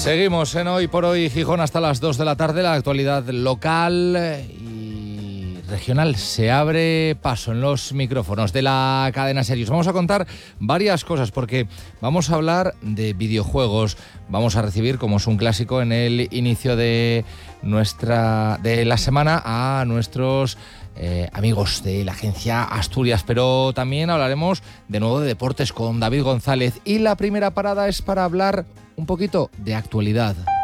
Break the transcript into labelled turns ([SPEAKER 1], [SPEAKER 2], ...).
[SPEAKER 1] Seguimos en Hoy por Hoy Gijón hasta las 2 de la tarde. La actualidad local y regional se abre paso en los micrófonos de la cadena SER. Vamos a contar varias cosas porque vamos a hablar de videojuegos. Vamos a recibir, como es un clásico en el inicio de la semana, a nuestros amigos de la agencia Asturias, pero también hablaremos de nuevo de deportes con David González y la primera parada es para hablar un poquito de actualidad.